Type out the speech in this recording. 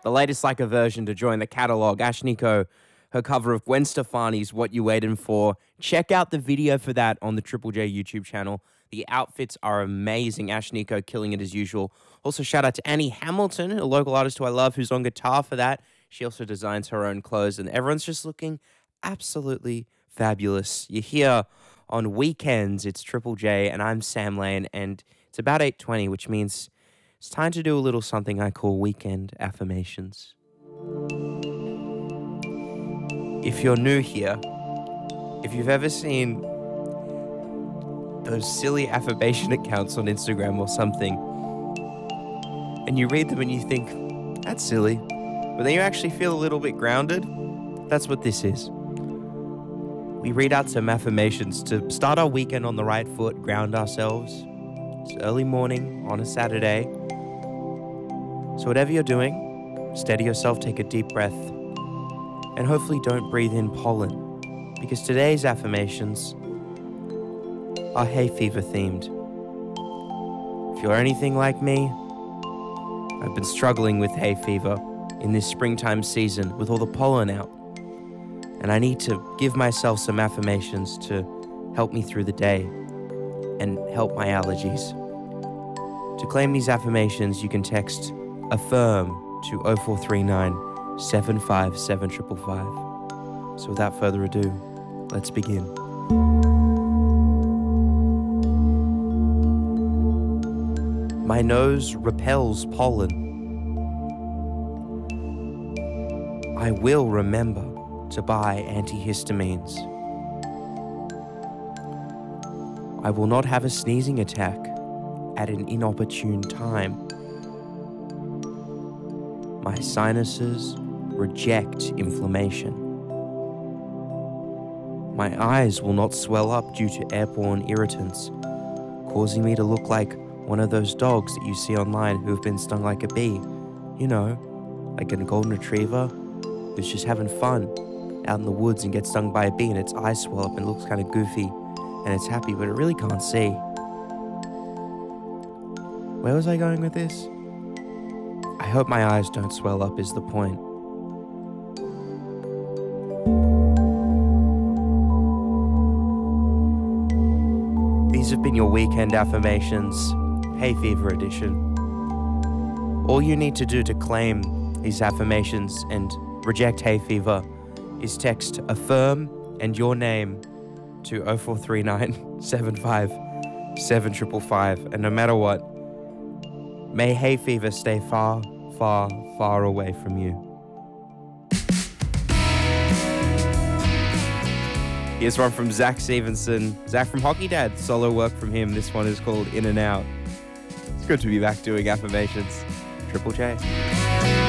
The latest like a version to join the catalog. Ashniko, her cover of Gwen Stefani's What You Waiting For. Check out the video for that on the Triple J YouTube channel. The outfits are amazing. Ashniko killing it as usual. Also, shout out to Annie Hamilton, a local artist who I love, who's on guitar for that. She also designs her own clothes, and everyone's just looking absolutely fabulous. You're here on weekends. It's Triple J, and I'm Sam Lane, and it's about 8:20, which means it's time to do a little something I call weekend affirmations. If you're new here, if you've ever seen those silly affirmation accounts on Instagram or something, and you read them and you think, that's silly, but then you actually feel a little bit grounded, that's what this is. We read out some affirmations to start our weekend on the right foot, ground ourselves. It's early morning on a Saturday. So whatever you're doing, steady yourself, take a deep breath, and hopefully don't breathe in pollen, because today's affirmations are hay fever themed. If you're anything like me, I've been struggling with hay fever in this springtime season with all the pollen out, and I need to give myself some affirmations to help me through the day and help my allergies. To claim these affirmations, you can text AFFIRM to 0439 757 555. So without further ado, let's begin. My nose repels pollen. I will remember to buy antihistamines. I will not have a sneezing attack at an inopportune time. My sinuses reject inflammation. My eyes will not swell up due to airborne irritants, causing me to look like one of those dogs that you see online who have been stung like a bee. You know, like a golden retriever who's just having fun out in the woods and gets stung by a bee and its eyes swell up and it looks kind of goofy and it's happy, but it really can't see. Where was I going with this? I hope my eyes don't swell up is the point. These have been your weekend affirmations, Hay Fever edition. All you need to do to claim these affirmations and reject hay fever is text AFFIRM and your name to 0439 757 555. And no matter what, may hay fever stay far, far, far away from you. Here's one from Zach Stevenson. Zach from Hockey Dad, solo work from him. This one is called In and Out. It's good to be back doing affirmations. Triple J.